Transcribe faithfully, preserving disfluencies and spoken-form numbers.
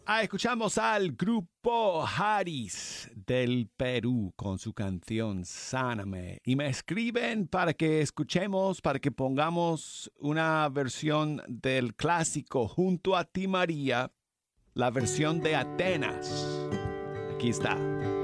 Ah, escuchamos al grupo Haris del Perú con su canción Sáname. Y me escriben para que escuchemos, para que pongamos una versión del clásico Junto a ti María, la versión de Atenas. Aquí está.